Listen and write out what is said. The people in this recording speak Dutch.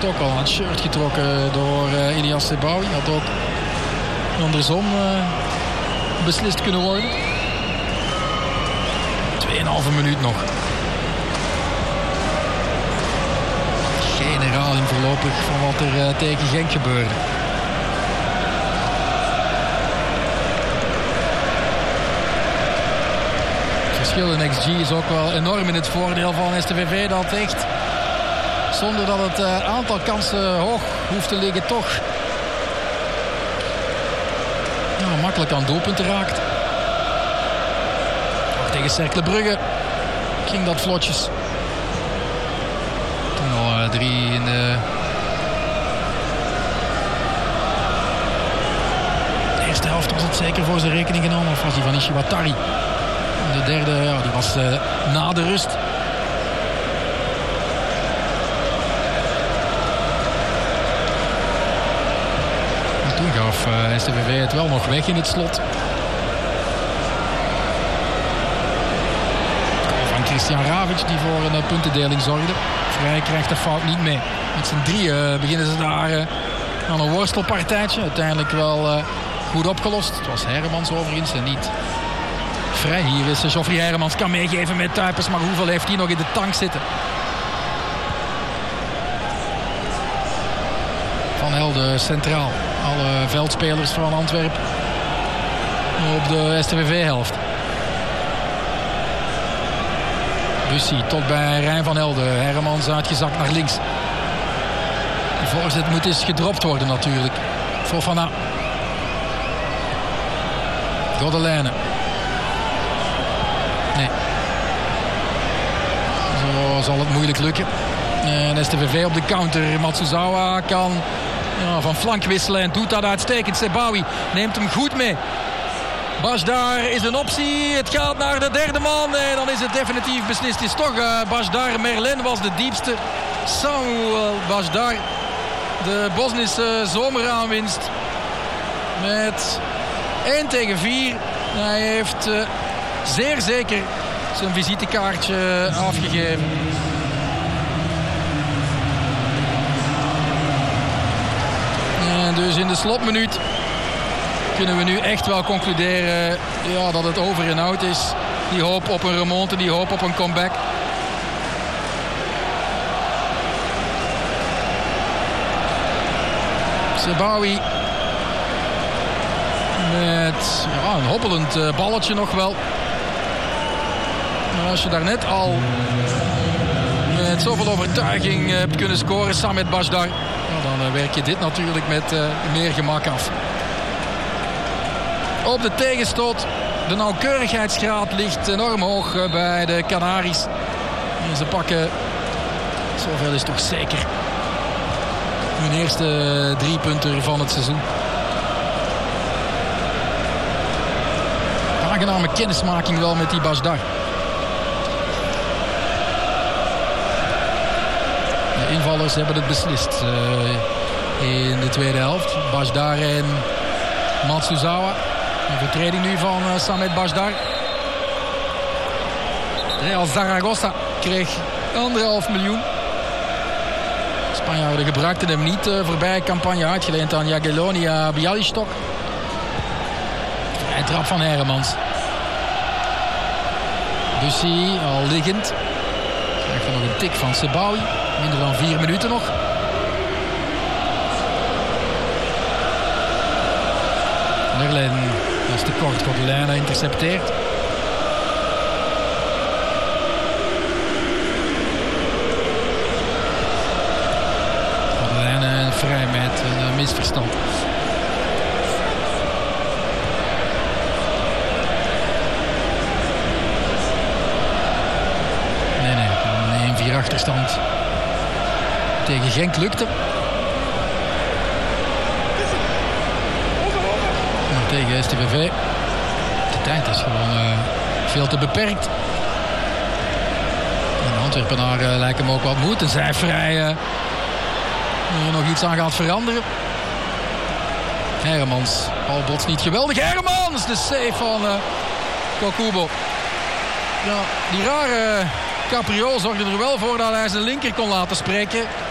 werd ook al aan het shirt getrokken door Ilias Sebaoui. Had ook andersom beslist kunnen worden. 2,5 minuut nog. Geen herhaling voorlopig van wat er tegen Genk gebeurde. Het verschil in XG is ook wel enorm in het voordeel van STVV. Dat echt, zonder dat het aantal kansen hoog hoeft te liggen, toch makkelijk aan doelpunten raakt. Ook tegen Cercle Brugge ging dat vlotjes. Toen al 3 in de eerste helft was het zeker voor zijn rekening genomen. Of was die van Ishiwatari? De derde, die was na de rust. En toen gaf STVV het wel nog weg in het slot. Van Christian Ravic die voor een puntendeling zorgde. Vrij krijgt de fout niet mee. Met z'n drieën beginnen ze daar aan een worstelpartijtje. Uiteindelijk wel goed opgelost. Het was Hermans overigens en niet Vrij. Hier is Geoffrey Hermans, kan meegeven met Tuipers, maar hoeveel heeft hij nog in de tank zitten? Van Helden centraal. Alle veldspelers van Antwerpen op de STVV-helft. Bussy tot bij Rijn van Helden. Hermans uitgezakt naar links. De voorzet moet eens gedropt worden natuurlijk. Fofana. Godelijnen. Nee. Zo zal het moeilijk lukken. En STVV op de counter. Matsuzawa kan van flank wisselen en doet dat uitstekend. Sebaoui neemt hem goed mee. Basdar is een optie. Het gaat naar de derde man. En dan is het definitief beslist. Het is toch Basdar. Merlin was de diepste. Samuel Basdar. De Bosnische zomeraanwinst. Met 1-4. Hij heeft zeer zeker zijn visitekaartje afgegeven. En dus in de slotminuut kunnen we nu echt wel concluderen dat het over en out is. Die hoop op een remonte, die hoop op een comeback. Sebaoui met een hobbelend balletje nog wel. Maar als je daarnet al met zoveel overtuiging hebt kunnen scoren samen met Basdar, dan werk je dit natuurlijk met meer gemak af. Op de tegenstoot. De nauwkeurigheidsgraad ligt enorm hoog bij de Canaries. En ze pakken, zoveel is toch zeker, hun eerste 3 punten van het seizoen. Aangename kennismaking wel met die Basdar. De invallers hebben het beslist in de tweede helft. Basdar en Matsuzawa. Een vertreding nu van Samet Basdar. Real Zaragoza kreeg 1,5 miljoen. Spanjaarden gebruikten hem niet voorbij campagne, uitgeleend aan Jagiellonia Bialystok. Een trap van Hermans. Bussy al liggend. Krijgt er nog een tik van Sebaoui. Minder dan 4 minuten nog. Merlin is te kort. Godelijnen intercepteert. Godelijnen vrij met een misverstand. Nee, een 1-4 achterstand. Tegen Genk lukte. Maar tegen STVV. De tijd is gewoon veel te beperkt. En de Antwerpenaren lijken hem ook wat moe. Tenzij vrij er nog iets aan gaat veranderen. Hermans. Bal botst niet geweldig. Hermans! De save van Kokubo. Ja, die rare Capriol zorgde er wel voor dat hij zijn linker kon laten spreken.